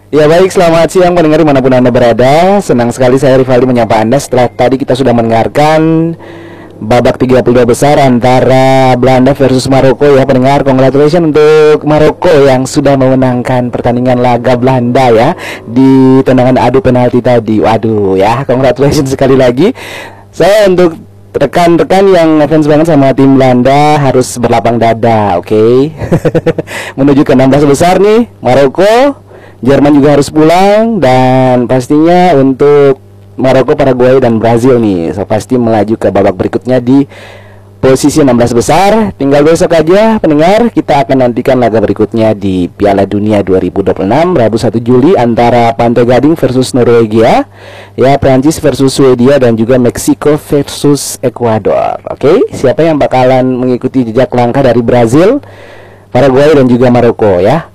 Ya baik, selamat siang pendengar dimanapun Anda berada. Senang sekali saya Rivaldi menyapa Anda setelah tadi kita sudah mendengarkan babak 32 besar antara Belanda versus Maroko ya pendengar. Congratulations untuk Maroko yang sudah memenangkan pertandingan laga Belanda ya di tendangan adu penalti tadi. Waduh ya, congratulations sekali lagi. Saya untuk rekan-rekan yang ngefans banget sama tim Belanda harus berlapang dada, oke? Menuju ke 16 besar nih, Maroko, Jerman juga harus pulang. Dan pastinya untuk Maroko, Paraguay, dan Brazil nih so pasti melaju ke babak berikutnya di posisi 16 besar. Tinggal besok aja pendengar, kita akan nantikan laga berikutnya di Piala Dunia 2026 Rabu 1 Juli antara Pantai Gading versus Norwegia, ya Prancis versus Swedia, dan juga Meksiko versus Ekuador. Oke, siapa yang bakalan mengikuti jejak langkah dari Brazil, Paraguay, dan juga Maroko ya?